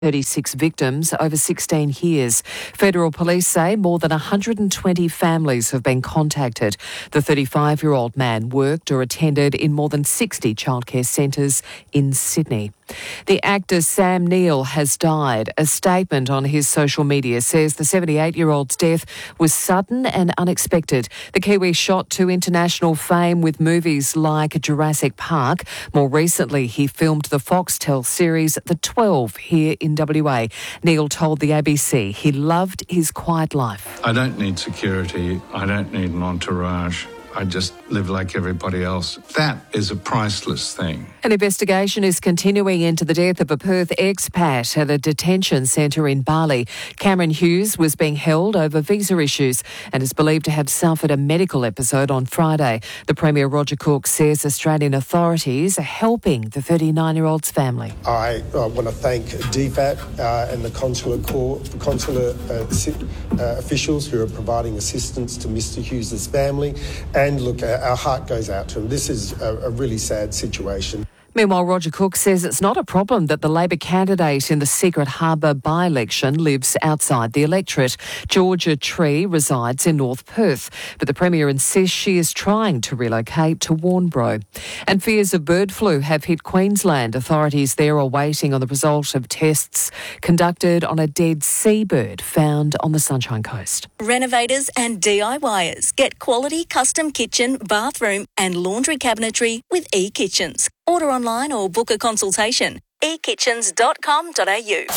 36 victims over 16 years. Federal police say more than 120 families have been contacted. The 35-year-old man worked or attended in more than 60 childcare centres in Sydney. The actor Sam Neill has died. A statement on his social media says the 78-year-old's death was sudden and unexpected. The Kiwi shot to international fame with movies like Jurassic Park. More recently, he filmed the Foxtel series The 12 here in WA. Neill told the ABC he loved his quiet life. I don't need security. I don't need an entourage. I just live like everybody else. That is a priceless thing. An investigation is continuing into the death of a Perth expat at a detention centre in Bali. Cameron Hughes was being held over visa issues and is believed to have suffered a medical episode on Friday. The Premier Roger Cook says Australian authorities are helping the 39-year-old's family. I want to thank DFAT and the consular officials who are providing assistance to Mr Hughes' family. And look, our heart goes out to him. This is a really sad situation. Meanwhile, Roger Cook says it's not a problem that the Labor candidate in the Secret Harbour by-election lives outside the electorate. Georgia Tree resides in North Perth, but the Premier insists she is trying to relocate to Warnbro. And fears of bird flu have hit Queensland. Authorities there are waiting on the result of tests conducted on a dead seabird found on the Sunshine Coast. Renovators and DIYers get quality custom kitchen, bathroom and laundry cabinetry with eKitchens. Order online or book a consultation. ekitchens.com.au.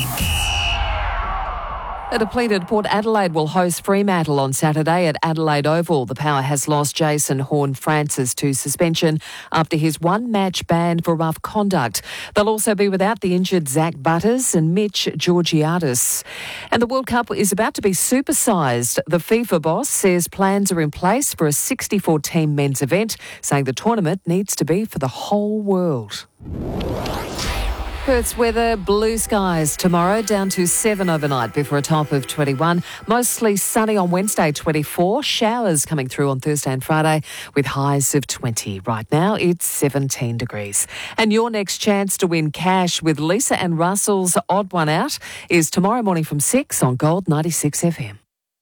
A depleted Port Adelaide will host Fremantle on Saturday at Adelaide Oval. The Power has lost Jason Horne-Francis to suspension after his one-match ban for rough conduct. They'll also be without the injured Zach Butters and Mitch Georgiadis. And the World Cup is about to be supersized. The FIFA boss says plans are in place for a 64-team men's event, saying the tournament needs to be for the whole world. Perth's weather, blue skies tomorrow, down to 7 overnight before a top of 21. Mostly sunny on Wednesday, 24. Showers coming through on Thursday and Friday with highs of 20. Right now, it's 17 degrees. And your next chance to win cash with Lisa and Russell's Odd One Out is tomorrow morning from 6 on Gold 96 FM.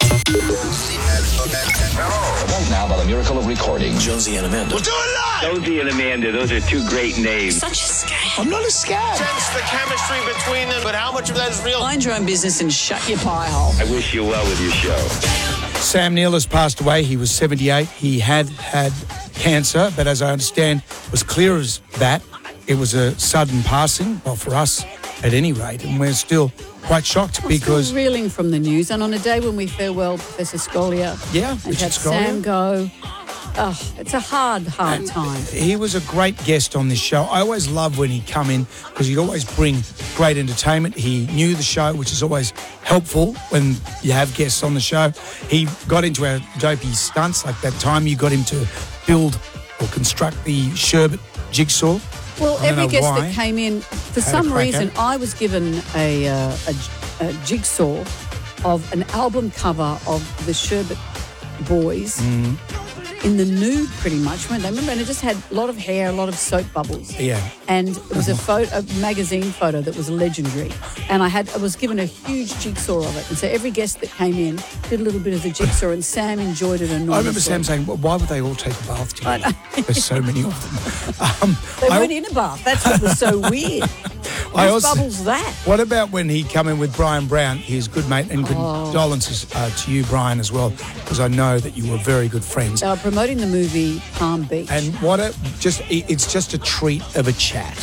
Now, by the miracle of recording, Jonesy and Amanda. We'll do it live! Jonesy and Amanda, those are two great names. Such a scam. I'm not a scam. Sense the chemistry between them, but how much of that is real? Mind your own business and shut your pie hole. I wish you well with your show. Sam Neill has passed away. He was 78. He had cancer, but as I understand, was clear as that. It was a sudden passing, well, for us at any rate, and we're still quite shocked because... Still reeling from the news, and on a day when we farewell Professor Scolia and had Sam go, it's a hard time. He was a great guest on this show. I always love when he'd come in because he'd always bring great entertainment. He knew the show, which is always helpful when you have guests on the show. He got into our dopey stunts, like that time you got him to build or construct the sherbet jigsaw. Well, every guest that came in, for some reason, I was given a jigsaw of an album cover of the Sherbet Boys in the nude, pretty much, weren't they? Remember, and it just had a lot of hair, a lot of soap bubbles. Yeah. And it was a magazine photo that was legendary. And I was given a huge jigsaw of it. And so every guest that came in did a little bit of the jigsaw, and Sam enjoyed it enormously. I remember Sam saying, well, why would they all take a bath together? There's so many of them. They weren't in a bath. That's what was so weird. Whose bubble's that? What about when he come in with Brian Brown, his good mate, and condolences to you, Brian, as well, because I know that you were very good friends. They were promoting the movie Palm Beach. And it's just a treat of a chat.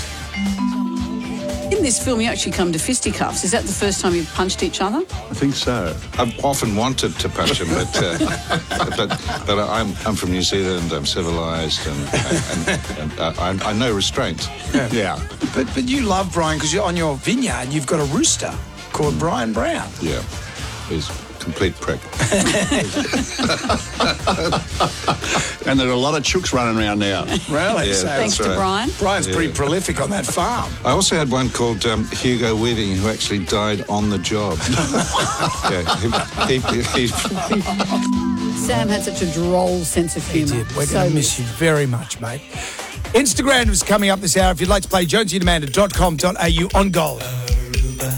In this film, you actually come to fisticuffs. Is that the first time you've punched each other? I think so. I've often wanted to punch him, but I'm from New Zealand. I'm civilised, and I know restraint. Yeah. But you love Brian because you're on your vineyard. You've got a rooster called Brian Brown. Yeah, he's a complete prick. And there are a lot of chooks running around now. Really? Yeah, So Thanks to Brian. Brian's pretty prolific on that farm. I also had one called Hugo Weaving, who actually died on the job. Sam had such a droll sense of humour. He did. We're going to miss you very much, mate. Instagram is coming up this hour. If you'd like to play, jonesyandamanda.com.au on Gold.